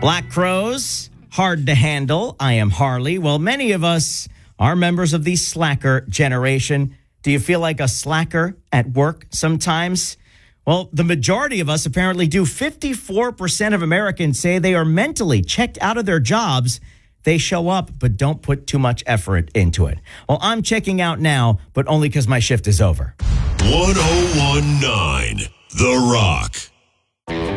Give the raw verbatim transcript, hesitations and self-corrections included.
Black crows, hard to handle. I am Harley. Well, many of us are members of the slacker generation. Do you feel like a slacker at work sometimes? Well, the majority of us apparently do. fifty-four percent of Americans say they are mentally checked out of their jobs. They show up, but don't put too much effort into it. Well, I'm checking out now, but only because my shift is over. one oh one point nine The Rock.